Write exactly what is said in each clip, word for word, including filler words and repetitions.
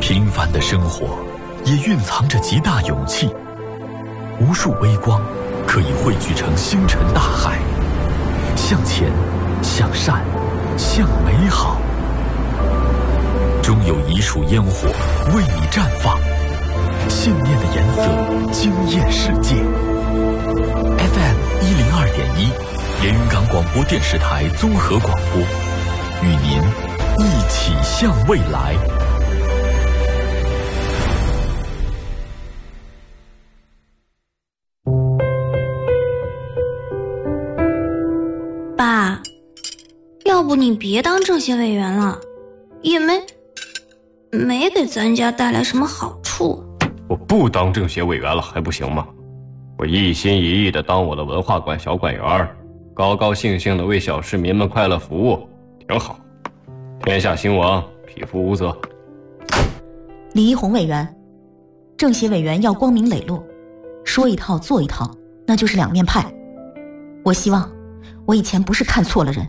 平凡的生活也蕴藏着极大勇气，无数微光可以汇聚成星辰大海，向前，向善，向美好。终有一束烟火为你绽放，信念的颜色惊艳世界。F M 一零二点一，连云港广播电视台综合广播，与您一起向未来。 爸，要不你别当政协委员了，也没没给咱家带来什么好处。 我不当政协委员了还不行吗？我一心一意地当我的文化馆小馆员，高高兴兴地为小市民们快乐服务，挺好。天下兴亡，匹夫无责。 李一红委员，政协委员要光明磊落，说一套做一套，那就是两面派。我希望我以前不是看错了人。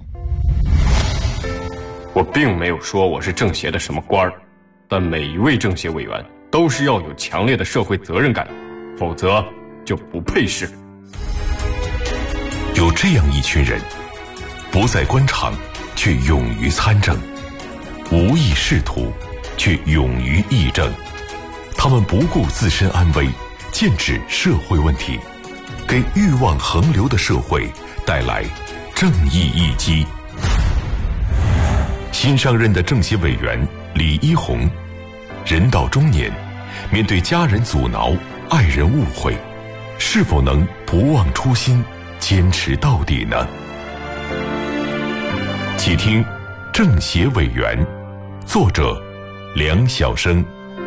我并没有说我是政协的什么官儿，但每一位政协委员都是要有强烈的社会责任感，否则就不配是。 有这样一群人，不在官场，却勇于参政；无意仕途，却勇于议政。他们不顾自身安危，剑指社会问题，给欲望横流的社会带来正义一击。新上任的政协委员李一红，人到中年，面对家人阻挠、爱人误会，是否能不忘初心，坚持到底呢？请听《政协委员》，作者梁晓声。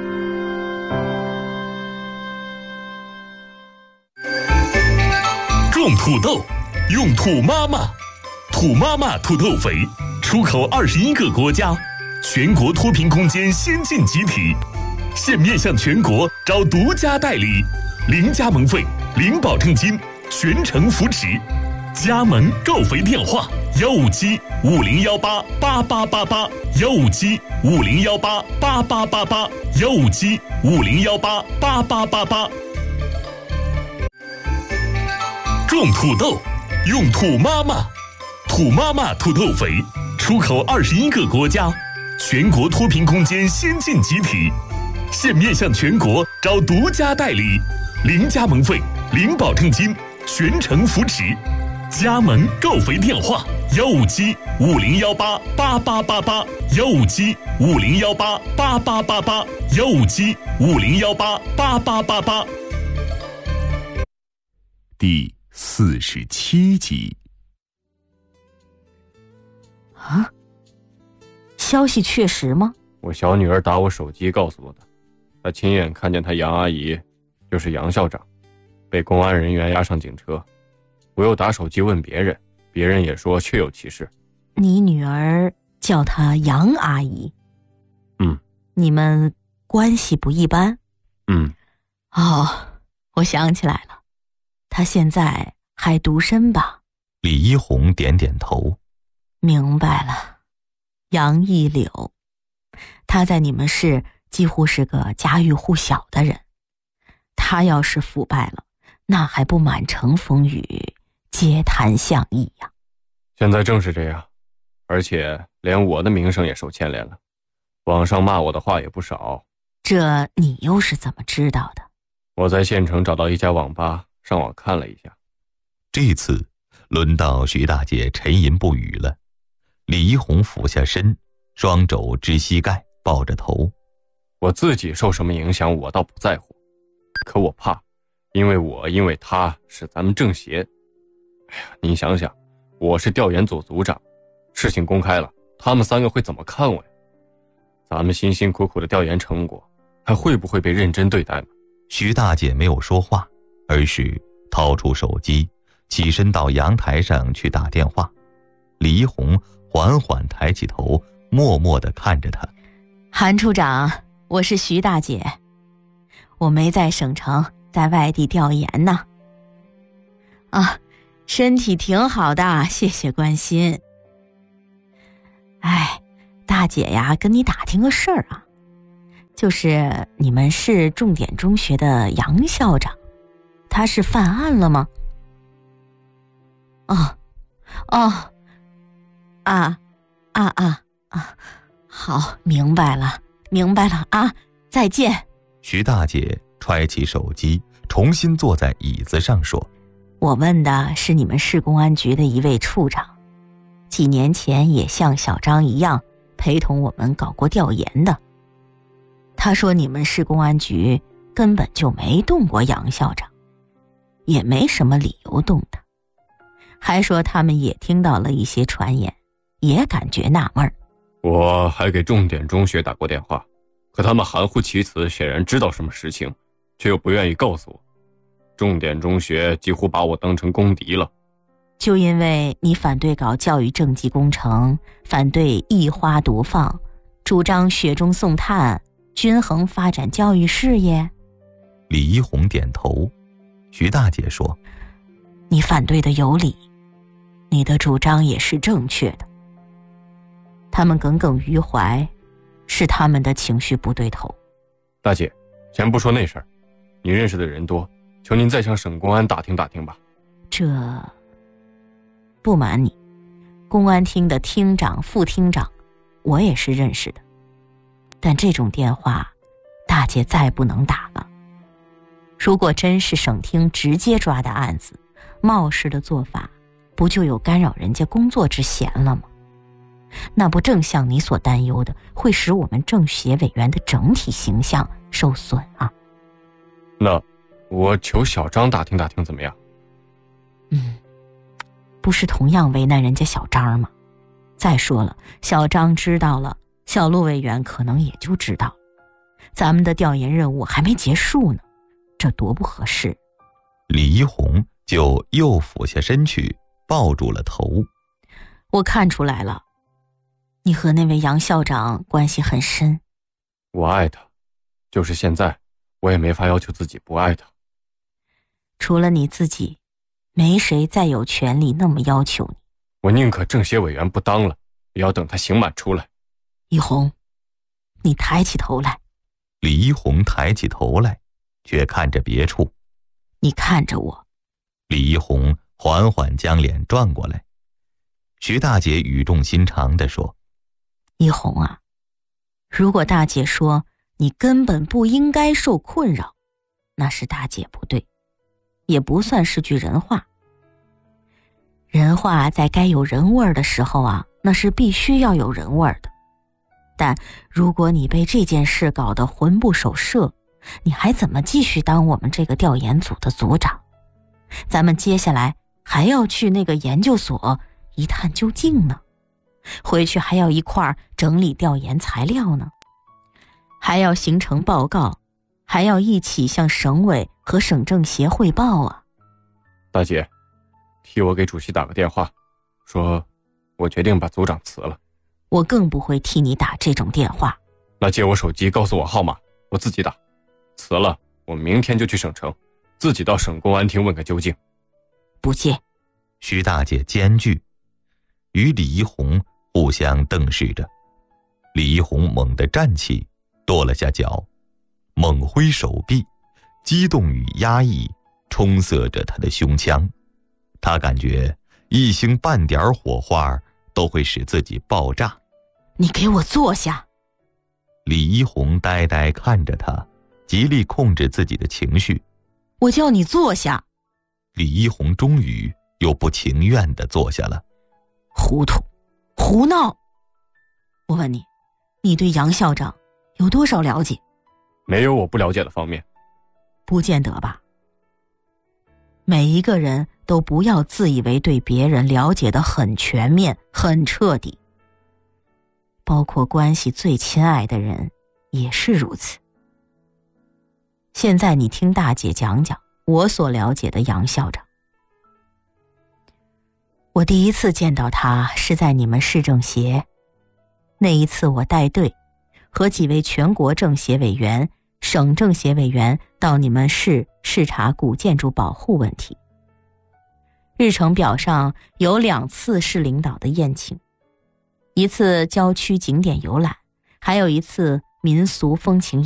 种土豆，用土妈妈，土妈妈土豆肥，出口二十一个国家，全国脱贫攻坚先进集体，现面向全国招独家代理，零加盟费，零保证金，全程扶持。加盟购肥电话：幺五七五零幺八八八八八，幺五七五零幺八八八八八，幺五七五零幺八八八八八。种土豆，用土妈妈，土妈妈土豆肥，出口二十一个国家，全国脱贫攻坚先进集体，现面向全国招独家代理，零加盟费，零保证金，全程扶持。加盟购肥电话：幺五七五零幺八八八八八，幺五七五零幺八八八八八，幺五七五零幺八八八八八。 第四十七集。 啊？消息确实吗？ 我小女儿打我手机告诉我的，她亲眼看见她杨阿姨，就是杨校长，被公安人员押上警车。我又打手机问别人，别人也说确有其事。 你女儿叫她杨阿姨？ 嗯。 你们关系不一般？ 嗯。 哦，我想起来了，她现在还独身吧？ 李一红点点头。 明白了，杨一柳，他在你们市几乎是个家喻户晓的人。他要是腐败了，那还不满城风雨，街谈巷议呀？ 现在正是这样，而且连我的名声也受牵连了，网上骂我的话也不少。 这你又是怎么知道的？ 我在县城找到一家网吧，上网看了一下。 这次轮到徐大姐沉吟不语了。李一红俯下身，双肘支膝盖，抱着头。 我自己受什么影响我倒不在乎，可我怕，因为我因为他是咱们政协。哎呀，您想想，我是调研组组长，事情公开了，他们三个会怎么看我呀？咱们辛辛苦苦的调研成果，还会不会被认真对待呢？ 徐大姐没有说话，而是掏出手机，起身到阳台上去打电话。李一红缓缓抬起头，默默地看着他。 韩处长，我是徐大姐，我没在省城，在外地调研呢。啊，身体挺好的，谢谢关心。哎，大姐呀，跟你打听个事儿啊。 就是你们市重点中学的杨校长，他是犯案了吗？哦，哦，啊，啊啊啊，好，明白了，明白了啊，再见。 徐大姐揣起手机，重新坐在椅子上说： 我问的是你们市公安局的一位处长，几年前也像小张一样陪同我们搞过调研的。他说你们市公安局根本就没动过杨校长，也没什么理由动他，还说他们也听到了一些传言，也感觉纳闷儿。 我还给重点中学打过电话，可他们含糊其辞，显然知道什么实情，却又不愿意告诉我。重点中学几乎把我当成公敌了。 就因为你反对搞教育政绩工程，反对一花独放，主张雪中送炭，均衡发展教育事业？ 李一红点头。徐大姐说： 你反对的有理，你的主张也是正确的。他们耿耿于怀，是他们的情绪不对头。 大姐，先不说那事儿，你认识的人多，求您再向省公安打听打听吧。 这不瞒你，公安厅的厅长、副厅长我也是认识的，但这种电话大姐再不能打了。如果真是省厅直接抓的案子，冒失的做法不就有干扰人家工作之嫌了吗？那不正像你所担忧的，会使我们政协委员的整体形象受损啊。 那我求小张打听打听怎么样？ 嗯，不是同样为难人家小张吗？再说了，小张知道了，小陆委员可能也就知道，咱们的调研任务还没结束呢，这多不合适。 李一红就又俯下身去抱住了头。 我看出来了，你和那位杨校长关系很深。 我爱他，就是现在我也没法要求自己不爱他。 除了你自己，没谁再有权利那么要求你。 我宁可政协委员不当了，也要等他刑满出来。 一红，你抬起头来。 李一红抬起头来，却看着别处。 你看着我。 李一红缓缓将脸转过来。徐大姐语重心长地说： 一红啊，如果大姐说你根本不应该受困扰，那是大姐不对，也不算是句人话。人话在该有人味儿的时候啊，那是必须要有人味儿的。但如果你被这件事搞得魂不守舍，你还怎么继续当我们这个调研组的组长？咱们接下来还要去那个研究所一探究竟呢，回去还要一块儿整理调研材料呢，还要形成报告，还要一起向省委和省政协汇报啊。 大姐，替我给主席打个电话，说我决定把组长辞了。 我更不会替你打这种电话。 那借我手机告诉我号码，我自己打。辞了，我明天就去省城，自己到省公安厅问个究竟。 不接。 徐大姐艰巨，与李一红互相瞪视着。李一红猛地站起，跺了下脚，猛挥手臂，激动与压抑冲塞着他的胸腔。他感觉一星半点火花都会使自己爆炸。 你给我坐下。 李一红呆呆看着他，极力控制自己的情绪。 我叫你坐下。 李一红终于又不情愿地坐下了。 糊涂，胡闹。我问你，你对杨校长有多少了解？ 没有我不了解的方面。 不见得吧。每一个人都不要自以为对别人了解得很全面、很彻底，包括关系最亲爱的人也是如此。现在你听大姐讲讲我所了解的杨校长。我第一次见到他是在你们市政协，那一次我带队和几位全国政协委员、省政协委员到你们市视察古建筑保护问题。日程表上有两次市领导的宴请，一次郊区景点游览，还有一次民俗风情